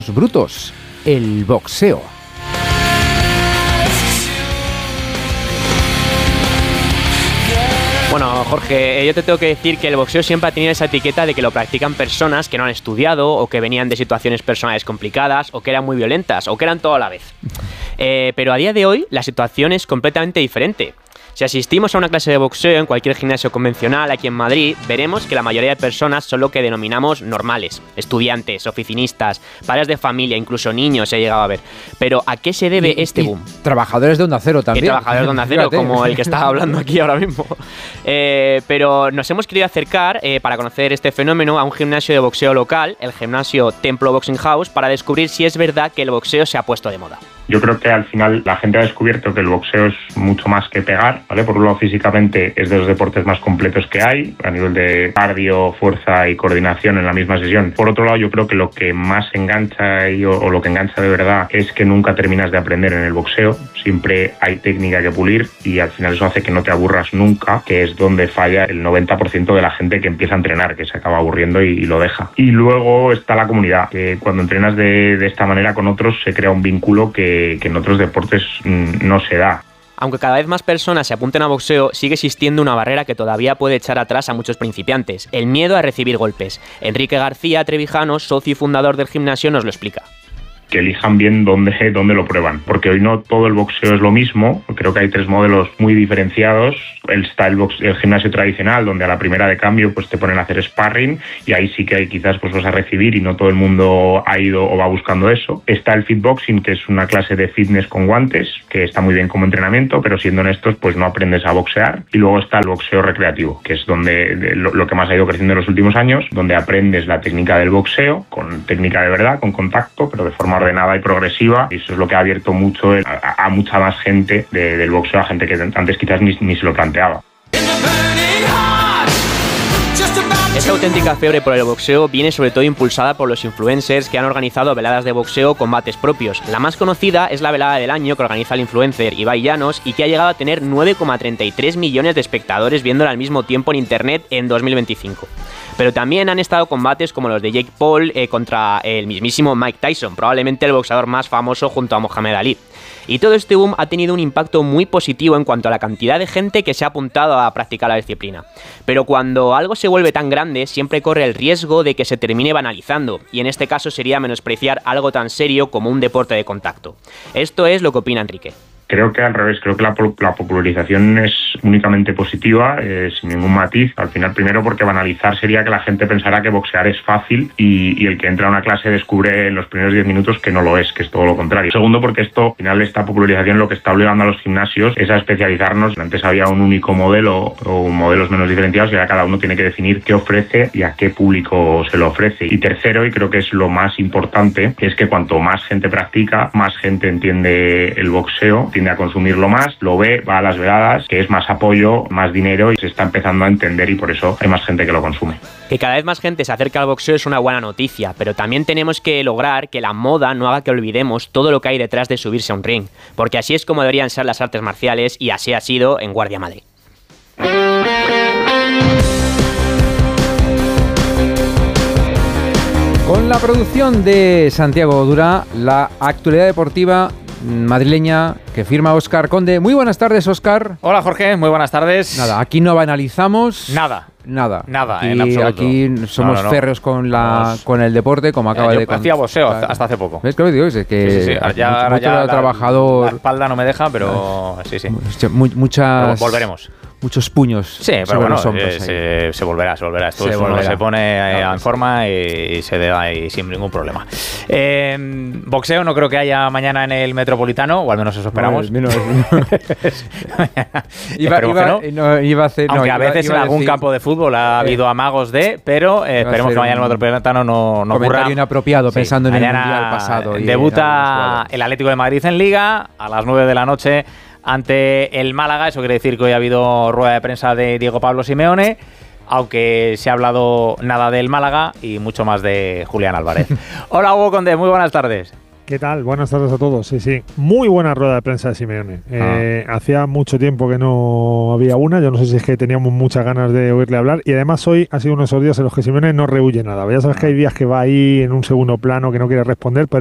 brutos, el boxeo. Bueno, Jorge, yo te tengo que decir que el boxeo siempre ha tenido esa etiqueta de que lo practican personas que no han estudiado o que venían de situaciones personales complicadas o que eran muy violentas o que eran todo a la vez. Pero a día de hoy la situación es completamente diferente. Si asistimos a una clase de boxeo en cualquier gimnasio convencional aquí en Madrid, veremos que la mayoría de personas son lo que denominamos normales. Estudiantes, oficinistas, padres de familia, incluso niños se ha llegado a ver. Pero ¿a qué se debe este boom? Trabajadores de Onda Cero también. Y trabajadores de Onda Cero, como el que está hablando aquí ahora mismo. Pero nos hemos querido acercar, para conocer este fenómeno, a un gimnasio de boxeo local, el gimnasio Templo Boxing House, para descubrir si es verdad que el boxeo se ha puesto de moda. Yo creo que al final la gente ha descubierto que el boxeo es mucho más que pegar, ¿vale? Por un lado, físicamente es de los deportes más completos que hay, a nivel de cardio, fuerza y coordinación en la misma sesión. Por otro lado, yo creo que lo que más engancha o lo que engancha de verdad es que nunca terminas de aprender en el boxeo. Siempre hay técnica que pulir y al final eso hace que no te aburras nunca, que es donde falla el 90% de la gente que empieza a entrenar, que se acaba aburriendo y lo deja. Y luego está la comunidad, que cuando entrenas de esta manera con otros se crea un vínculo que en otros deportes no se da. Aunque cada vez más personas se apunten a boxeo, sigue existiendo una barrera que todavía puede echar atrás a muchos principiantes: el miedo a recibir golpes. Enrique García Trevijano, socio y fundador del gimnasio, nos lo explica. Que elijan bien dónde lo prueban, porque hoy no todo el boxeo es lo mismo. Creo que hay 3 modelos muy diferenciados. Está el gimnasio tradicional, donde a la primera de cambio pues te ponen a hacer sparring y ahí sí que hay quizás pues vas a recibir y no todo el mundo ha ido o va buscando eso. Está el fitboxing, que es una clase de fitness con guantes, que está muy bien como entrenamiento, pero siendo honestos pues no aprendes a boxear. Y luego está el boxeo recreativo, que es donde lo que más ha ido creciendo en los últimos años, donde aprendes la técnica del boxeo, con técnica de verdad, con contacto, pero de forma ordenada y progresiva, y eso es lo que ha abierto mucho a mucha más gente del boxeo, a gente que antes quizás ni se lo planteaba. Esta auténtica fiebre por el boxeo viene sobre todo impulsada por los influencers que han organizado veladas de boxeo con combates propios. La más conocida es la velada del año que organiza el influencer Ibai Llanos y que ha llegado a tener 9,33 millones de espectadores viéndola al mismo tiempo en internet en 2025. Pero también han estado combates como los de Jake Paul contra el mismísimo Mike Tyson, probablemente el boxeador más famoso junto a Mohamed Ali. Y todo este boom ha tenido un impacto muy positivo en cuanto a la cantidad de gente que se ha apuntado a practicar la disciplina. Pero cuando algo se vuelve tan grande, siempre corre el riesgo de que se termine banalizando, y en este caso sería menospreciar algo tan serio como un deporte de contacto. Esto es lo que opina Enrique. Creo que al revés, creo que la popularización es únicamente positiva, sin ningún matiz. Al final, primero porque banalizar sería que la gente pensara que boxear es fácil y el que entra a una clase descubre en los primeros 10 minutos que no lo es, que es todo lo contrario. Segundo, porque al final esta popularización lo que está obligando a los gimnasios es a especializarnos. Antes había un único modelo o modelos menos diferenciados y ahora cada uno tiene que definir qué ofrece y a qué público se lo ofrece. Y tercero, y creo que es lo más importante, es que cuanto más gente practica, más gente entiende el boxeo, tiende a consumirlo más, lo ve, va a las veladas, que es más apoyo, más dinero y se está empezando a entender y por eso hay más gente que lo consume. Que cada vez más gente se acerque al boxeo es una buena noticia, pero también tenemos que lograr que la moda no haga que olvidemos todo lo que hay detrás de subirse a un ring, porque así es como deberían ser las artes marciales y así ha sido en Guardia Madrid. Con la producción de Santiago Dura, la actualidad deportiva madrileña que firma Óscar Conde. Muy buenas tardes, Óscar. Hola, Jorge, muy buenas tardes. Nada, aquí no banalizamos. Nada, aquí, en absoluto. Aquí somos férreos con el deporte, como acaba de contar. Hacía boxeo hasta hace poco. ¿Ves qué lo digo? Es que sí. Ya trabajador. La espalda no me deja, pero sí. Muchas. Volveremos. Muchos puños. Sí, pero bueno, los hombros se volverá. Esto se pone en forma y se da ahí sin ningún problema. Boxeo no creo que haya mañana en el Metropolitano, o al menos eso esperamos. Iba a hacer, aunque a veces en algún campo de fútbol ha habido amagos pero esperemos que mañana el Metropolitano no ocurra. Comentario inapropiado pensando en el Mundial pasado. Debuta el Atlético de Madrid en Liga a las 9 de la noche ante el Málaga. Eso quiere decir que hoy ha habido rueda de prensa de Diego Pablo Simeone, aunque se ha hablado nada del Málaga y mucho más de Julián Álvarez. Hola, Hugo Conde, muy buenas tardes. ¿Qué tal? Buenas tardes a todos. Sí. Muy buena rueda de prensa de Simeone. Hacía mucho tiempo que no había una. Yo no sé si es que teníamos muchas ganas de oírle hablar. Y además hoy ha sido uno de esos días en los que Simeone no rehuye nada. Ya sabes que hay días que va ahí en un segundo plano, que no quiere responder, pero